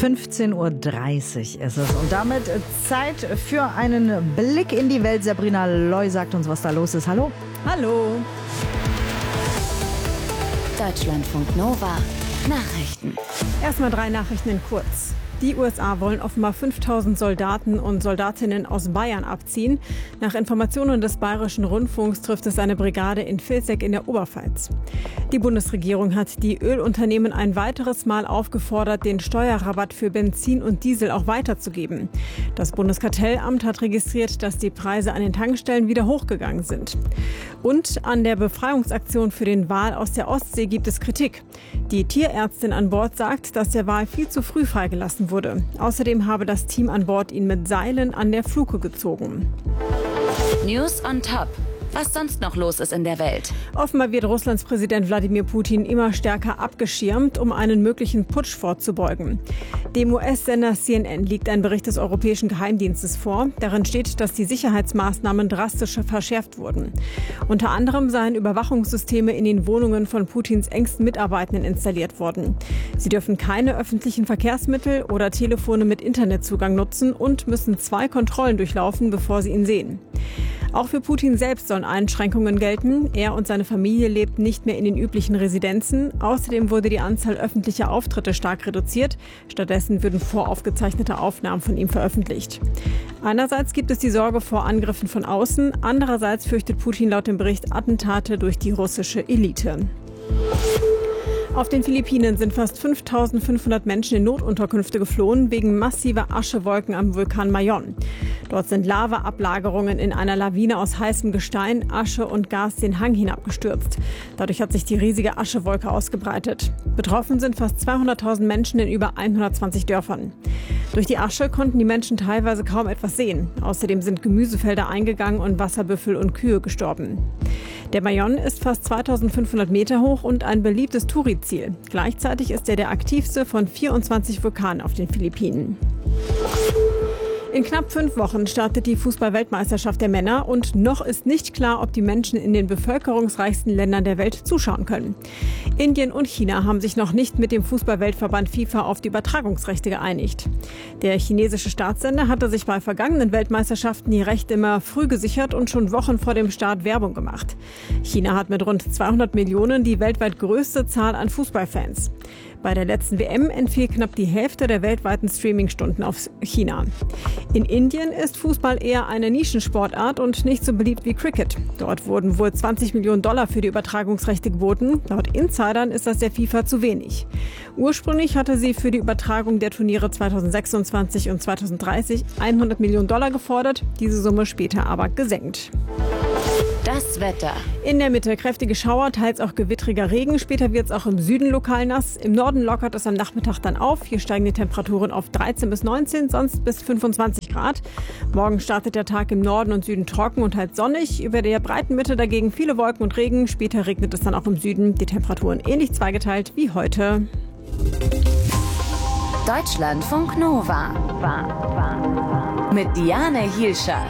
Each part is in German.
15:30 Uhr ist es. Und damit Zeit für einen Blick in die Welt. Sabrina Loy sagt uns, was da los ist. Hallo. Hallo. Deutschlandfunk Nova. Nachrichten. Erstmal 3 Nachrichten in kurz. Die USA wollen offenbar 5000 Soldaten und Soldatinnen aus Bayern abziehen. Nach Informationen des Bayerischen Rundfunks trifft es eine Brigade in Vilseck in der Oberpfalz. Die Bundesregierung hat die Ölunternehmen ein weiteres Mal aufgefordert, den Steuerrabatt für Benzin und Diesel auch weiterzugeben. Das Bundeskartellamt hat registriert, dass die Preise an den Tankstellen wieder hochgegangen sind. Und an der Befreiungsaktion für den Wal aus der Ostsee gibt es Kritik. Die Tierärztin an Bord sagt, dass der Wal viel zu früh freigelassen wurde. Außerdem habe das Team an Bord ihn mit Seilen an der Fluke gezogen. News on Top. Was sonst noch los ist in der Welt. Offenbar wird Russlands Präsident Wladimir Putin immer stärker abgeschirmt, um einen möglichen Putsch vorzubeugen. Dem US-Sender CNN liegt ein Bericht des Europäischen Geheimdienstes vor. Darin steht, dass die Sicherheitsmaßnahmen drastisch verschärft wurden. Unter anderem seien Überwachungssysteme in den Wohnungen von Putins engsten Mitarbeitenden installiert worden. Sie dürfen keine öffentlichen Verkehrsmittel oder Telefone mit Internetzugang nutzen und müssen 2 Kontrollen durchlaufen, bevor sie ihn sehen. Auch für Putin selbst sollen Einschränkungen gelten. Er und seine Familie lebten nicht mehr in den üblichen Residenzen. Außerdem wurde die Anzahl öffentlicher Auftritte stark reduziert. Stattdessen würden voraufgezeichnete Aufnahmen von ihm veröffentlicht. Einerseits gibt es die Sorge vor Angriffen von außen. Andererseits fürchtet Putin laut dem Bericht Attentate durch die russische Elite. Auf den Philippinen sind fast 5.500 Menschen in Notunterkünfte geflohen wegen massiver Aschewolken am Vulkan Mayon. Dort sind Lavaablagerungen in einer Lawine aus heißem Gestein, Asche und Gas den Hang hinabgestürzt. Dadurch hat sich die riesige Aschewolke ausgebreitet. Betroffen sind fast 200.000 Menschen in über 120 Dörfern. Durch die Asche konnten die Menschen teilweise kaum etwas sehen. Außerdem sind Gemüsefelder eingegangen und Wasserbüffel und Kühe gestorben. Der Mayon ist fast 2500 Meter hoch und ein beliebtes Touri-Ziel. Gleichzeitig ist er der aktivste von 24 Vulkanen auf den Philippinen. In knapp 5 Wochen startet die Fußball-Weltmeisterschaft der Männer und noch ist nicht klar, ob die Menschen in den bevölkerungsreichsten Ländern der Welt zuschauen können. Indien und China haben sich noch nicht mit dem Fußball-Weltverband FIFA auf die Übertragungsrechte geeinigt. Der chinesische Staatssender hatte sich bei vergangenen Weltmeisterschaften die Rechte immer früh gesichert und schon Wochen vor dem Start Werbung gemacht. China hat mit rund 200 Millionen die weltweit größte Zahl an Fußballfans. Bei der letzten WM entfiel knapp die Hälfte der weltweiten Streamingstunden auf China. In Indien ist Fußball eher eine Nischensportart und nicht so beliebt wie Cricket. Dort wurden wohl $20 Millionen für die Übertragungsrechte geboten. Laut Insidern ist das der FIFA zu wenig. Ursprünglich hatte sie für die Übertragung der Turniere 2026 und 2030 $100 Millionen gefordert, diese Summe später aber gesenkt. Das Wetter. In der Mitte kräftige Schauer, teils auch gewittriger Regen. Später wird es auch im Süden lokal nass. Im Norden lockert es am Nachmittag dann auf. Hier steigen die Temperaturen auf 13 bis 19, sonst bis 25 Grad. Morgen startet der Tag im Norden und Süden trocken und halt sonnig. Über der breiten Mitte dagegen viele Wolken und Regen. Später regnet es dann auch im Süden. Die Temperaturen ähnlich zweigeteilt wie heute. Deutschlandfunk Nova. Mit Diane Hielscher.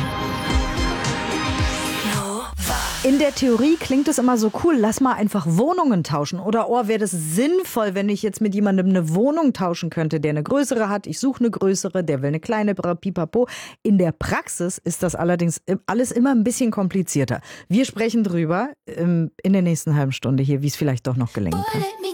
In der Theorie klingt es immer so cool, lass mal einfach Wohnungen tauschen. Oder wäre das sinnvoll, wenn ich jetzt mit jemandem eine Wohnung tauschen könnte, der eine größere hat, ich suche eine größere, der will eine kleine, pipapo. In der Praxis ist das allerdings alles immer ein bisschen komplizierter. Wir sprechen drüber in der nächsten halben Stunde hier, wie es vielleicht doch noch gelingen kann.